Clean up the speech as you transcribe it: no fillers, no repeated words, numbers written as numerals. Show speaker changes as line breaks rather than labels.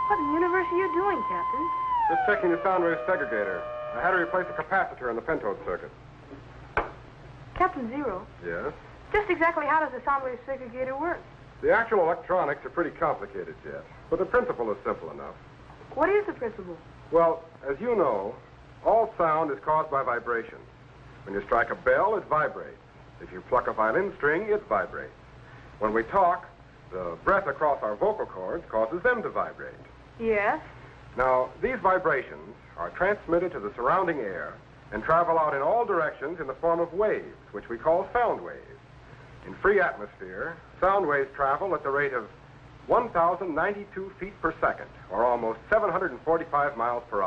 What in the universe are you doing, Captain?
Just checking the sound wave segregator. I had to replace a capacitor in the pentode circuit.
Captain Zero,
Yes?
just exactly how does the sound wave segregator work?
The actual electronics are pretty complicated, Jet, but the principle is simple enough.
What is the principle?
Well, as you know, all sound is caused by vibration. When you strike a bell, it vibrates. If you pluck a violin string, it vibrates. When we talk, the breath across our vocal cords causes them to vibrate.
Yes.
Now, these vibrations are transmitted to the surrounding air and travel out in all directions in the form of waves, which we call sound waves. In free atmosphere, sound waves travel at the rate of 1,092 feet per second, or almost 745 miles per hour.